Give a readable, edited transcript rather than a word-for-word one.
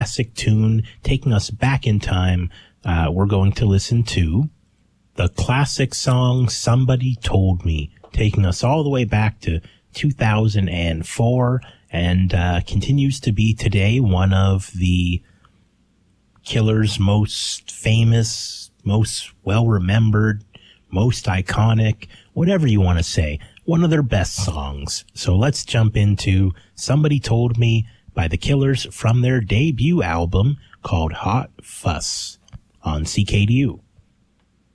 classic tune taking us back in time. We're going to listen to the classic song Somebody Told Me, taking us all the way back to 2004 and continues to be today one of the Killer's most famous, most well-remembered, most iconic, whatever you want to say, one of their best songs. So let's jump into Somebody Told Me by the Killers from their debut album called Hot Fuss on CKDU.